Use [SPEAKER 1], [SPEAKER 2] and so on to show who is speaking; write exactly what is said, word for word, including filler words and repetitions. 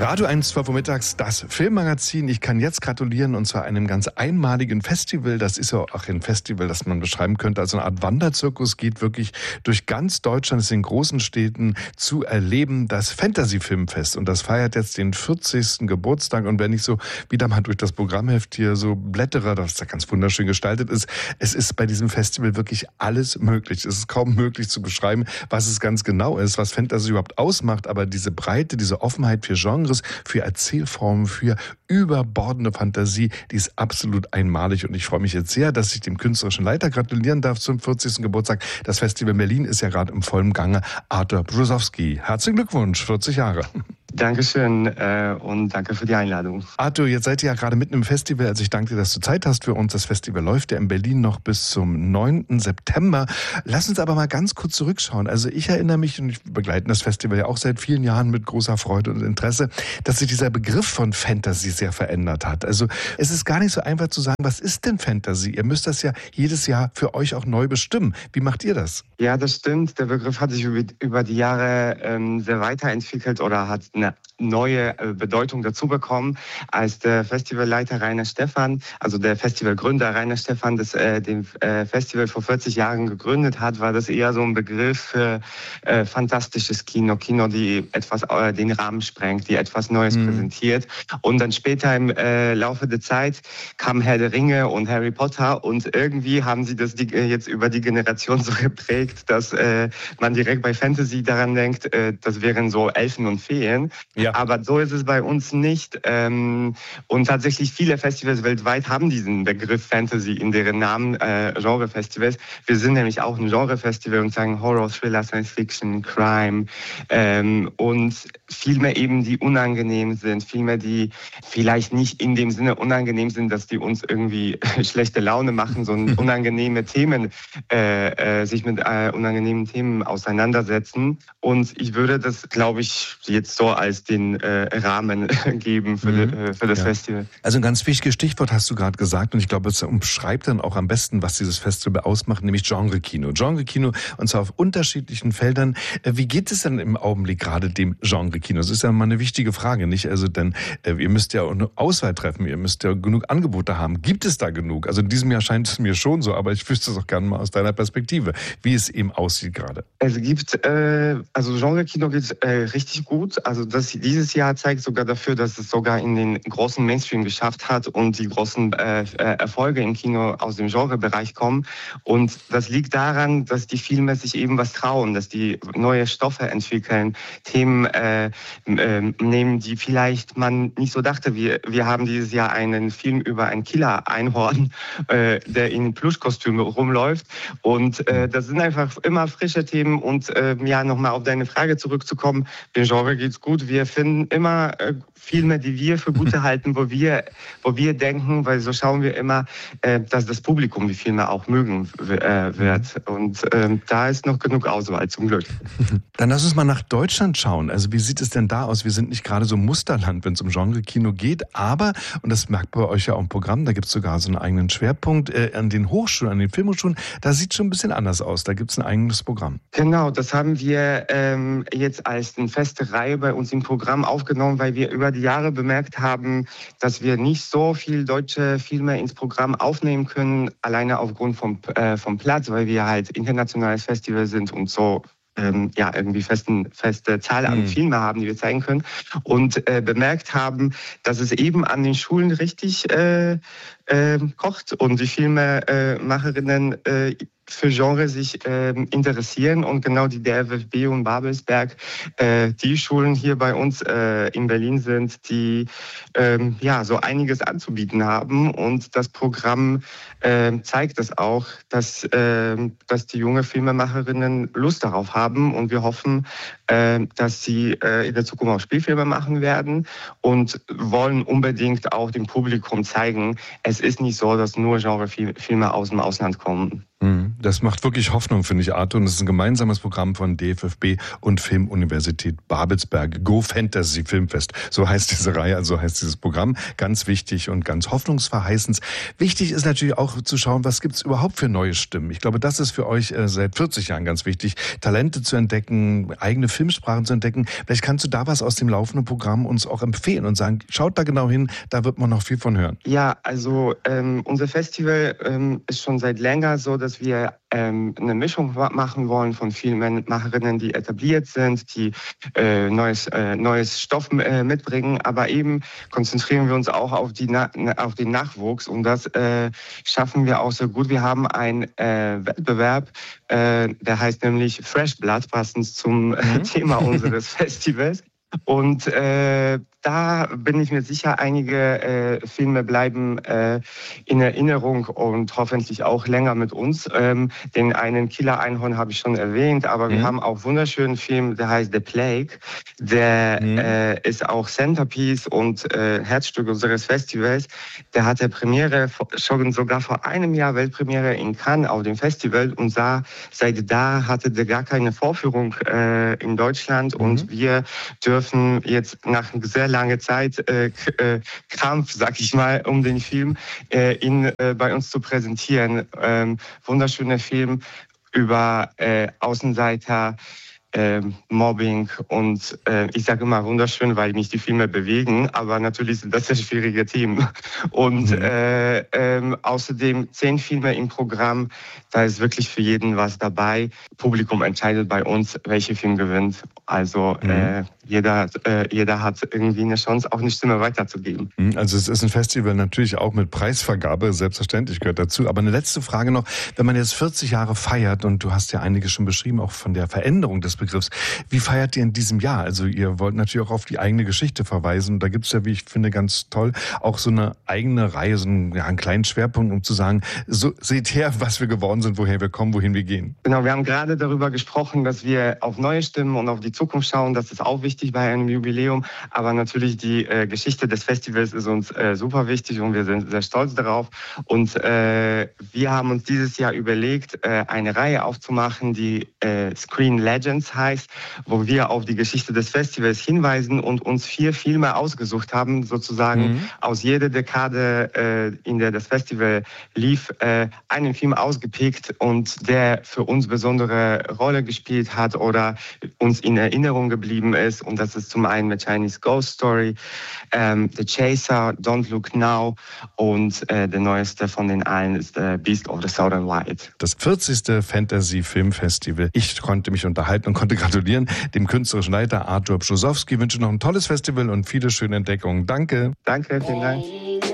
[SPEAKER 1] Radio eins, zwölf Uhr mittags, das Filmmagazin. Ich kann jetzt gratulieren, und zwar einem ganz einmaligen Festival. Das ist ja auch ein Festival, das man beschreiben könnte als eine Art Wanderzirkus. Geht wirklich durch ganz Deutschland, ist in großen Städten zu erleben. Das Fantasy-Filmfest. Und das feiert jetzt den vierzigsten Geburtstag. Und wenn ich so wieder mal durch das Programmheft hier so blättere, das da ganz wunderschön gestaltet ist, es ist bei diesem Festival wirklich alles möglich. Es ist kaum möglich zu beschreiben, was es ganz genau ist, was Fantasy überhaupt ausmacht. Aber diese Breite, diese Offenheit für Genres, für Erzählformen, für überbordende Fantasie, die ist absolut einmalig. Und ich freue mich jetzt sehr, dass ich dem künstlerischen Leiter gratulieren darf zum vierzigsten Geburtstag. Das Festival Berlin ist ja gerade im vollen Gange. Arthur Brusowski, herzlichen Glückwunsch, vierzig Jahre.
[SPEAKER 2] Dankeschön äh, und danke für die Einladung.
[SPEAKER 1] Arthur, jetzt seid ihr ja gerade mitten im Festival. Also ich danke dir, dass du Zeit hast für uns. Das Festival läuft ja in Berlin noch bis zum neunten September. Lass uns aber mal ganz kurz zurückschauen. Also ich erinnere mich, und ich begleite das Festival ja auch seit vielen Jahren mit großer Freude und Interesse, dass sich dieser Begriff von Fantasy sehr verändert hat. Also es ist gar nicht so einfach zu sagen, was ist denn Fantasy? Ihr müsst das ja jedes Jahr für euch auch neu bestimmen. Wie macht ihr das?
[SPEAKER 2] Ja, das stimmt. Der Begriff hat sich über die Jahre ähm, sehr weiterentwickelt oder hat eine neue Bedeutung dazu bekommen, als der Festivalleiter Rainer Stephan, also der Festivalgründer Rainer Stephan, das äh, den äh, Festival vor vierzig Jahren gegründet hat, war das eher so ein Begriff für äh, fantastisches Kino, Kino, die etwas äh, den Rahmen sprengt, die etwas Neues mhm. präsentiert. Und dann später im äh, Laufe der Zeit kam Herr der Ringe und Harry Potter und irgendwie haben sie das die, jetzt über die Generation so geprägt, dass äh, man direkt bei Fantasy daran denkt, äh, das wären so Elfen und Feen. Ja. Aber so ist es bei uns nicht. Und tatsächlich viele Festivals weltweit haben diesen Begriff Fantasy in deren Namen, äh, Genre-Festivals. Wir sind nämlich auch ein Genre-Festival und sagen Horror, Thriller, Science Fiction, Crime ähm, und Filme eben, die unangenehm sind, Filme, die vielleicht nicht in dem Sinne unangenehm sind, dass die uns irgendwie schlechte Laune machen, sondern unangenehme Themen, äh, äh, sich mit äh, unangenehmen Themen auseinandersetzen. Und ich würde das, glaube ich, jetzt so als den äh, Rahmen geben für, mhm. de, für das ja. Festival.
[SPEAKER 1] Also ein ganz wichtiges Stichwort hast du gerade gesagt, und ich glaube, es umschreibt dann auch am besten, was dieses Festival ausmacht, nämlich Genre-Kino. Genre-Kino, und zwar auf unterschiedlichen Feldern. Wie geht es denn im Augenblick gerade dem Genre-Kino? Das ist ja mal eine wichtige Frage, nicht? Also denn äh, ihr müsst ja auch eine Auswahl treffen, ihr müsst ja genug Angebote haben. Gibt es da genug? Also in diesem Jahr scheint es mir schon so, aber ich wüsste es auch gerne mal aus deiner Perspektive, wie es eben aussieht gerade.
[SPEAKER 2] Es gibt, äh, also Genre-Kino geht äh, richtig gut. Also das dieses Jahr zeigt sogar dafür, dass es sogar in den großen Mainstream geschafft hat und die großen äh, Erfolge im Kino aus dem Genrebereich kommen. Und das liegt daran, dass die Filme sich eben was trauen, dass die neue Stoffe entwickeln, Themen äh, äh, nehmen, die vielleicht man nicht so dachte. Wir, wir haben dieses Jahr einen Film über ein Killer-Einhorn, äh, der in Plüschkostüm rumläuft. Und äh, das sind einfach immer frische Themen. Und äh, ja, nochmal auf deine Frage zurückzukommen, dem Genre geht's gut. Wir finden immer äh, Filme, die wir für gute halten, wo wir, wo wir denken, weil so schauen wir immer, äh, dass das Publikum die Filme auch mögen äh, wird. Und äh, da ist noch genug Auswahl, zum Glück.
[SPEAKER 1] Dann lass uns mal nach Deutschland schauen. Also wie sieht es denn da aus? Wir sind nicht gerade so Musterland, wenn es um Genre-Kino geht, aber, und das merkt bei euch ja auch im Programm, da gibt es sogar so einen eigenen Schwerpunkt äh, an den Hochschulen, an den Filmhochschulen, da sieht es schon ein bisschen anders aus. Da gibt es ein eigenes Programm.
[SPEAKER 2] Genau, das haben wir ähm, jetzt als eine feste Reihe bei uns im Programm aufgenommen, weil wir über die Jahre bemerkt haben, dass wir nicht so viel deutsche Filme ins Programm aufnehmen können, alleine aufgrund vom, äh, vom Platz, weil wir halt internationales Festival sind und so ähm, ja irgendwie festen, feste Zahl an mhm. Filme haben, die wir zeigen können. Und äh, bemerkt haben, dass es eben an den Schulen richtig äh, äh, kocht und die Filmemacherinnen äh, für Genre sich äh, interessieren und genau die D F F B und Babelsberg, äh, die Schulen hier bei uns äh, in Berlin sind, die ähm, ja so einiges anzubieten haben, und das Programm äh, zeigt es auch, dass, äh, dass die junge Filmemacherinnen Lust darauf haben, und wir hoffen, äh, dass sie äh, in der Zukunft auch Spielfilme machen werden und wollen unbedingt auch dem Publikum zeigen, es ist nicht so, dass nur Genrefilme aus dem Ausland kommen.
[SPEAKER 1] Das macht wirklich Hoffnung, finde ich, Arthur. Und es ist ein gemeinsames Programm von D F F B und Filmuniversität Babelsberg. Go Fantasy Filmfest. So heißt diese Reihe, also heißt dieses Programm. Ganz wichtig und ganz hoffnungsverheißend. Wichtig ist natürlich auch zu schauen, was gibt es überhaupt für neue Stimmen. Ich glaube, das ist für euch seit vierzig Jahren ganz wichtig, Talente zu entdecken, eigene Filmsprachen zu entdecken. Vielleicht kannst du da was aus dem laufenden Programm uns auch empfehlen und sagen, schaut da genau hin, da wird man noch viel von hören.
[SPEAKER 2] Ja, also ähm, unser Festival ähm, ist schon seit länger so, dass wir ähm, eine Mischung machen wollen von Filmemacherinnen, die etabliert sind, die äh, neues, äh, neues Stoff äh, mitbringen, aber eben konzentrieren wir uns auch auf, die Na- auf den Nachwuchs und das äh, schaffen wir auch sehr gut. Wir haben einen äh, Wettbewerb, äh, der heißt nämlich Fresh Blood, passend zum mhm. äh, Thema unseres Festivals. Und äh, da bin ich mir sicher, einige äh, Filme bleiben äh, in Erinnerung und hoffentlich auch länger mit uns. Ähm, den einen Killer Einhorn habe ich schon erwähnt, aber mhm. wir haben auch einen wunderschönen Film, der heißt The Plague. Der mhm. äh, ist auch Centerpiece und äh, Herzstück unseres Festivals. Der hatte Premiere schon sogar vor einem Jahr Weltpremiere in Cannes auf dem Festival und sah, seit da hatte der gar keine Vorführung äh, in Deutschland mhm. und wir dürfen jetzt nach sehr langer Zeit äh, äh, Krampf, sag ich mal, um den Film, äh, ihn äh, bei uns zu präsentieren. Ähm, wunderschöner Film über äh, Außenseiter, äh, Mobbing und äh, ich sage immer wunderschön, weil mich die Filme bewegen, aber natürlich sind das sehr schwierige Themen. Und mhm. äh, äh, außerdem zehn Filme im Programm, da ist wirklich für jeden was dabei. Publikum entscheidet bei uns, welcher Film gewinnt. Also mhm. äh, jeder, äh, jeder hat irgendwie eine Chance, auch eine Stimme weiterzugeben.
[SPEAKER 1] Also es ist ein Festival natürlich auch mit Preisvergabe, selbstverständlich gehört dazu. Aber eine letzte Frage noch, wenn man jetzt vierzig Jahre feiert und du hast ja einiges schon beschrieben, auch von der Veränderung des Begriffs, wie feiert ihr in diesem Jahr? Also ihr wollt natürlich auch auf die eigene Geschichte verweisen. Da gibt es ja, wie ich finde, ganz toll, auch so eine eigene Reihe, so einen, ja, einen kleinen Schwerpunkt, um zu sagen, so seht her, was wir geworden sind, woher wir kommen, wohin wir gehen.
[SPEAKER 2] Genau, wir haben gerade darüber gesprochen, dass wir auf neue Stimmen und auf die Zukunft schauen. Das ist auch wichtig bei einem Jubiläum. Aber natürlich die äh, Geschichte des Festivals ist uns äh, super wichtig und wir sind sehr stolz darauf. Und äh, wir haben uns dieses Jahr überlegt, äh, eine Reihe aufzumachen, die äh, Screen Legends heißt, wo wir auf die Geschichte des Festivals hinweisen und uns vier Filme ausgesucht haben, sozusagen mhm. aus jeder Dekade, äh, in der das Festival lief, äh, einen Film ausgepickt und der für uns besondere Rolle gespielt hat oder uns in Erinnerung geblieben ist. Und das ist zum einen The Chinese Ghost Story, ähm, The Chaser, Don't Look Now und äh, der neueste von den allen ist äh, Beast of the Southern Wild.
[SPEAKER 1] Das vierzigste Fantasy Filmfestival. Ich konnte mich unterhalten und konnte gratulieren dem künstlerischen Leiter Arthur Brzozowski. Ich wünsche noch ein tolles Festival und viele schöne Entdeckungen. Danke.
[SPEAKER 2] Danke, vielen Dank.